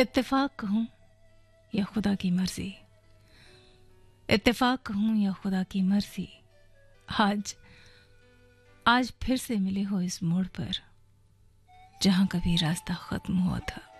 इत्तेफाक कहूँ या खुदा की मर्जी, इत्तेफाक कहूँ या खुदा की मर्जी, आज आज फिर से मिले हो इस मोड़ पर जहां कभी रास्ता खत्म हुआ था।